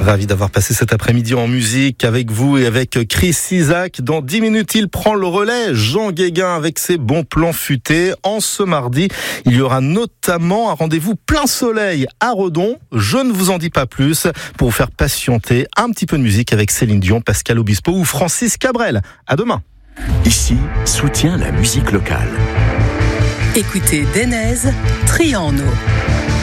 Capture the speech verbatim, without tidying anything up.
Ravi d'avoir passé cet après-midi en musique avec vous et avec Chris Isaak. Dans dix minutes, il prend le relais. Jean Guéguin avec ses bons plans futés. En ce mardi, il y aura notamment un rendez-vous plein soleil à Redon. Je ne vous en dis pas plus pour vous faire patienter un petit peu de musique avec Céline Dion, Pascal Obispo ou Francis Cabrel. À demain. Ici, soutient la musique locale. Écoutez Denez, Triano.